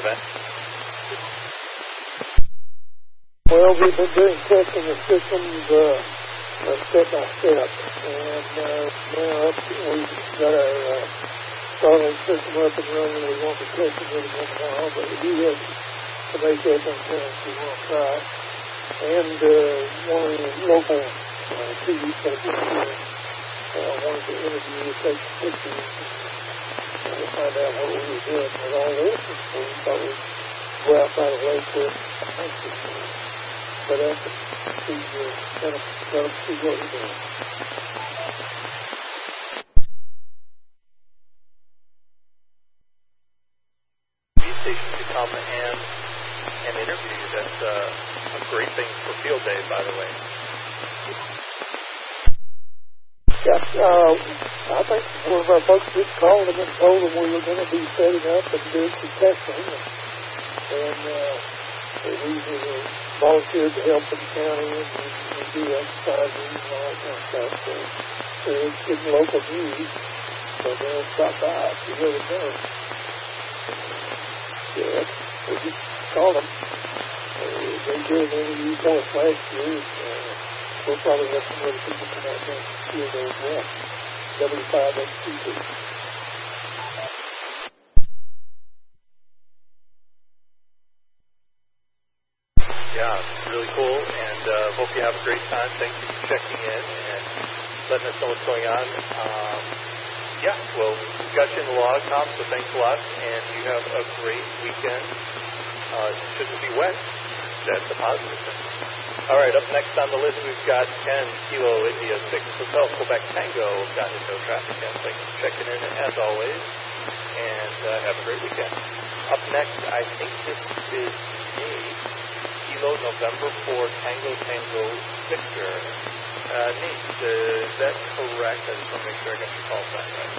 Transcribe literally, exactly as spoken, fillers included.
event? Well, we've been doing testing the systems uh, uh, step by step, and uh, now we've got our uh, starting system up and running. We won't be testing it again tomorrow, but we do have some H F antennas we want to try, and uh, one of the local uh, T V stations here uh, wanted to interview us, take pictures, and uh, find out what we were doing with all this, and so we thought we'd go out by the lake with it. But uh, see, uh, kind of, kind of see what we're doing. These stations to come and and interview you. That's uh, a great thing for Field Day, by the way. Yeah, uh, I think one of our folks just called them and told them we were going to be setting up and doing some testing, and, and uh, we were volunteered to help in the county and, and do exercises and all that kind of stuff. So, so it's getting local news, so they'll stop by if you really know. Yeah, we just called them. Uh, they did an interview for us last year. Uh, we'll probably have some other people come out there and see those as well. W five X T V. Yeah, really cool, and uh, hope you have a great time. Thank you for checking in and letting us know what's going on. Um, yeah, well, we've got you in the log, Tom, so thanks a lot, and you have a great weekend. Uh, it shouldn't be wet. That's a positive thing. All right, up next on the list, we've got ten Kilo India six Hotel Quebec Tango. Got into no traffic, and thanks for checking in, as always, and uh, have a great weekend. Up next, I think this is me. Kilo November four Tango Tango Victor. Uh, Nate, uh, is that correct? I just want to make sure I got your call sign right.